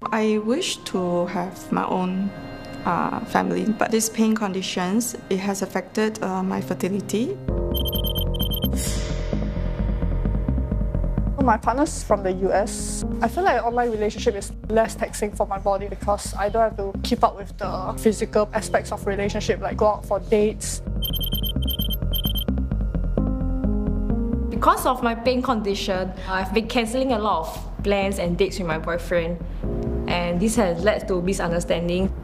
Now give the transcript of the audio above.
I wish to have my own family, but these pain conditions, it has affected my fertility. My partner's from the US. I feel like an online relationship is less taxing for my body because I don't have to keep up with the physical aspects of relationship, like go out for dates. Because of my pain condition, I've been cancelling a lot of plans and dates with my boyfriend, and this has led to misunderstanding.